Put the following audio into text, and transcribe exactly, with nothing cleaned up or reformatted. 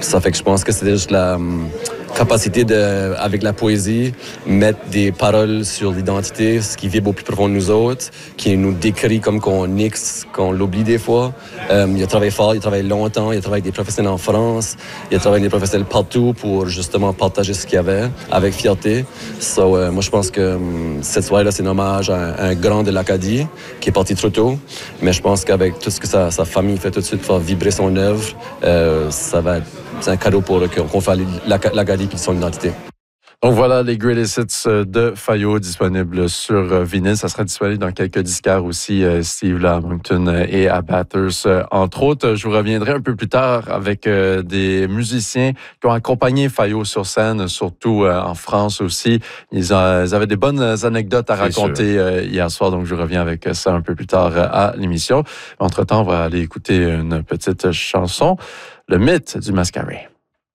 Ça fait que je pense que c'était juste la um, capacité de, avec la poésie, mettre des paroles sur l'identité, ce qui vibre au plus profond de nous autres, qui nous décrit comme qu'on X, qu'on l'oublie des fois. Um, il a travaillé fort, il a travaillé longtemps, il a travaillé avec des professionnels en France, il a travaillé avec des professionnels partout pour justement partager ce qu'il y avait avec fierté. So, uh, moi, je pense que um, cette soirée-là, c'est un hommage à un, à un grand de l'Acadie qui est parti trop tôt, mais je pense qu'avec tout ce que sa, sa famille fait tout de suite pour faire vibrer son œuvre, euh, ça va être c'est un cadeau pour qu'on fasse l'Acadie et son identité. Donc voilà les Greatest Hits de Fayo disponibles sur vinyle. Ça sera disponible dans quelques disquaires aussi, Steve là, à Moncton et à Bathurst. Entre autres, je vous reviendrai un peu plus tard avec des musiciens qui ont accompagné Fayo sur scène, surtout en France aussi. Ils, ont, ils avaient des bonnes anecdotes à raconter hier soir, donc je reviens avec ça un peu plus tard à l'émission. Entre-temps, on va aller écouter une petite chanson, Le mythe du Masquerade.